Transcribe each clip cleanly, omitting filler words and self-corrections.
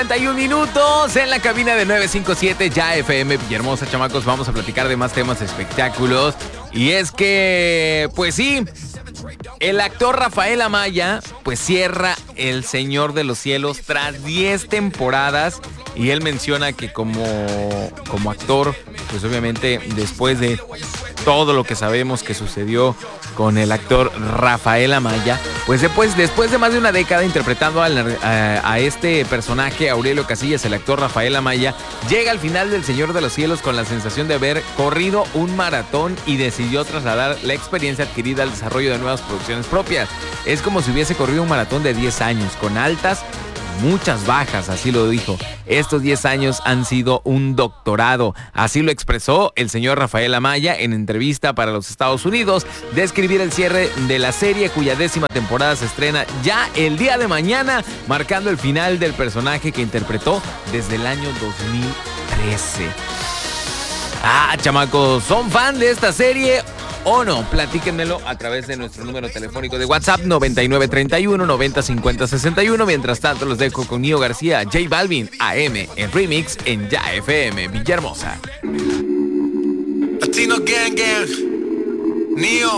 31 minutos en la cabina de 957 Ya FM Villahermosa, chamacos. Vamos a platicar de más temas de espectáculos. Y es que, pues sí, el actor Rafael Amaya, pues cierra El Señor de los Cielos tras 10 temporadas. Y él menciona que como actor, pues obviamente después de todo lo que sabemos que sucedió con el actor Rafael Amaya, pues después de más de una década interpretando a este personaje, Aurelio Casillas, el actor Rafael Amaya, llega al final del Señor de los Cielos con la sensación de haber corrido un maratón y decidió trasladar la experiencia adquirida al desarrollo de nuevas producciones propias. Es como si hubiese corrido un maratón de 10 años, con altas, muchas bajas, así lo dijo. Estos 10 años han sido un doctorado. Así lo expresó el señor Rafael Amaya en entrevista para los Estados Unidos, de escribir el cierre de la serie, cuya 10ª temporada se estrena ya el día de mañana, marcando el final del personaje que interpretó desde el año 2013. Chamacos, ¿son fan de esta serie o no? Platíquenmelo a través de nuestro número telefónico de WhatsApp 9931 90 50 61. Mientras tanto, los dejo con Nio García, J Balvin, AM, en remix en Ya FM Villahermosa. Latino Gang Gang, Nio,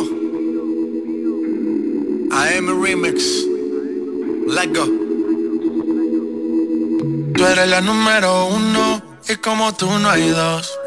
AM remix, let's go. Tú eres la número 1 y como tú no hay dos.